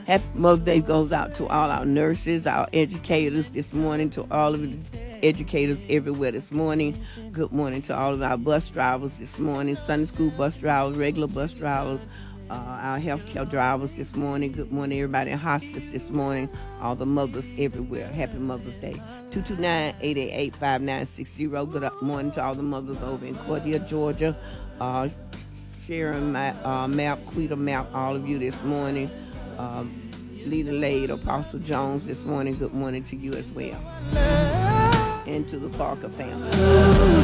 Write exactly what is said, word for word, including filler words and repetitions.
Happy Mother's Day goes out to all our nurses, our educators this morning, to all of the educators everywhere this morning. Good morning to all of our bus drivers this morning, Sunday school bus drivers, regular bus drivers, uh, our healthcare drivers this morning. Good morning, everybody in hospice this morning, all the mothers everywhere. Happy Mother's Day. two two nine, eight eight eight, five nine six zero. Good morning to all the mothers over in Cordia, Georgia. Uh, Sharon, uh, Map, Quita Map, all of you this morning. Um, Leader Lade, Apostle Jones this morning. Good morning to you as well. And to the Parker family.